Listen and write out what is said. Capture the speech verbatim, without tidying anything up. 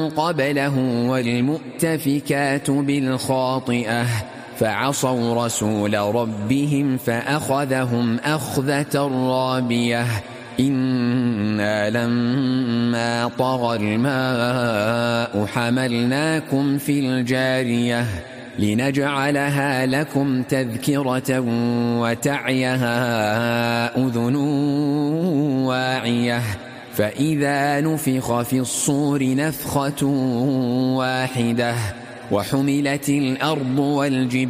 قبله والمؤتفكات بالخاطئة فعصوا رسول ربهم فأخذهم أخذة رابية إنا لما طغى الماء حملناكم في الجارية لنجعلها لكم تذكرة وتعيها أذن واعية فإذا نفخ في الصور نفخة واحدة وحملت الأرض والجبال